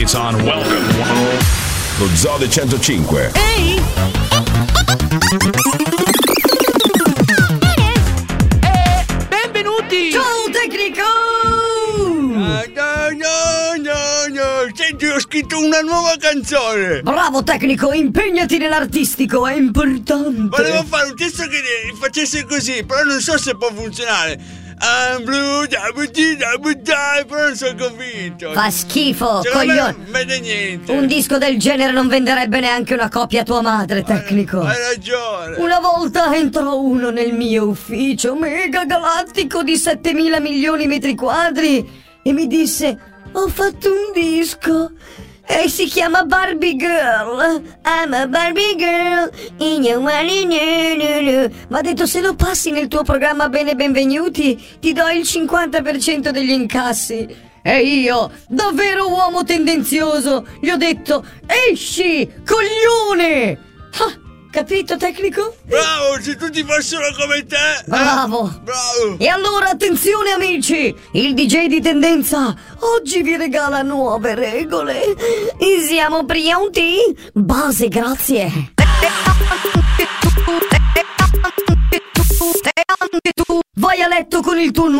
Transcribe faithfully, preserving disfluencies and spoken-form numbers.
It's on, welcome. Lo Zode centocinque. Ehi! Eh, benvenuti! Ciao tecnico! Ah, no, no, no, no. Senti, ho scritto una nuova canzone. Bravo tecnico, impegnati nell'artistico, è importante. Volevo fare un testo che facesse così, però non so se può funzionare. I'm blue, double D, double die, però non sono convinto. Fa schifo, Secondo coglione. me non vede niente. Un disco del genere non venderebbe neanche una copia a tua madre, tecnico. Hai ragione. Una volta entrò uno nel mio ufficio mega galattico di settemila milioni metri quadri e mi disse: ho fatto un disco e si chiama Barbie Girl. I'm a Barbie Girl in your money. Ma ha detto: se lo passi nel tuo programma Bene Benvenuti ti do il cinquanta per cento degli incassi. E io, davvero uomo tendenzioso, gli ho detto: esci, coglione! Ah, capito tecnico? Bravo, se tutti fossero come te. Bravo. Eh? Bravo. E allora attenzione amici, il D J di tendenza oggi vi regala nuove regole. E siamo pronti? Base, grazie. Vai a letto con il tuo